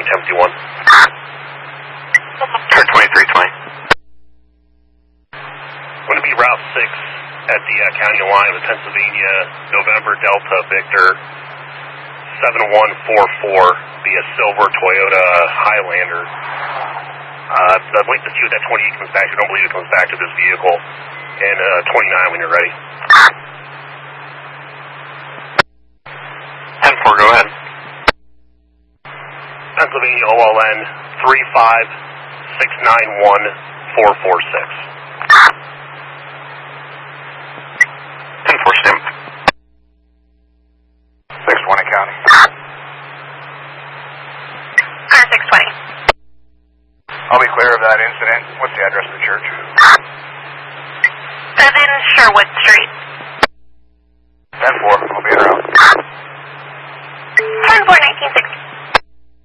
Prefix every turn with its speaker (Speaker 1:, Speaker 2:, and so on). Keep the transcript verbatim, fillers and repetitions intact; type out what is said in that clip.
Speaker 1: County ten fifty-one.
Speaker 2: Turn twenty-three twenty.
Speaker 1: Going to be Route six at the uh, county line with Pennsylvania, November Delta Victor seven one four four, be a silver Toyota Highlander. Uh, the link to see what that twenty-eight comes back to. I don't believe it comes back to this vehicle. And uh, twenty-nine when you're ready.
Speaker 2: ten four, go ahead.
Speaker 1: Pennsylvania O L N three five six nine one four four six.
Speaker 2: ten four, stem. six twenty County.
Speaker 3: Car six twenty.
Speaker 2: I'll be clear of that incident. What's the address of the church?
Speaker 3: seven Sherwood Street.
Speaker 2: ten four, I'll be en route.
Speaker 3: ten four.